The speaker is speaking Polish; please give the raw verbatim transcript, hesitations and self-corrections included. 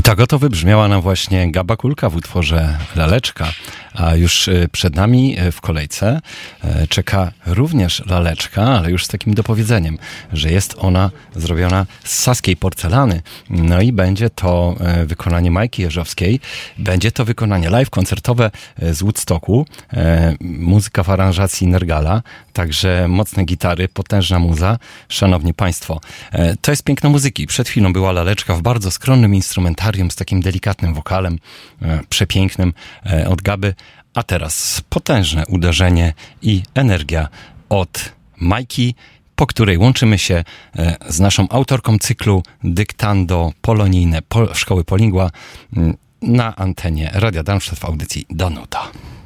Tak oto wybrzmiała nam właśnie Gaba Kulka w utworze Laleczka, a już przed nami w kolejce czeka również laleczka, ale już z takim dopowiedzeniem, że jest ona zrobiona z saskiej porcelany. No i będzie to wykonanie Majki Jeżowskiej, będzie to wykonanie live koncertowe z Woodstocku, muzyka w aranżacji Nergala, także mocne gitary, potężna muza. Szanowni Państwo, to jest piękno muzyki. Przed chwilą była laleczka w bardzo skromnym instrumentarium z takim delikatnym wokalem, przepięknym od Gaby, a teraz potężne uderzenie i energia od Majki, po której łączymy się z naszą autorką cyklu Dyktando Polonijne Szkoły Polingua na antenie Radia Darmstadt w audycji Danuta.